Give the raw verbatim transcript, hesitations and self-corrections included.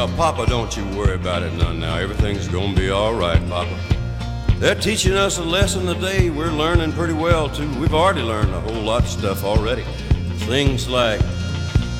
Uh, Papa, don't you worry about it none now. Everything's gonna be all right, Papa. They're teaching us a lesson today. We're learning pretty well, too. We've already learned a whole lot of stuff already. Things like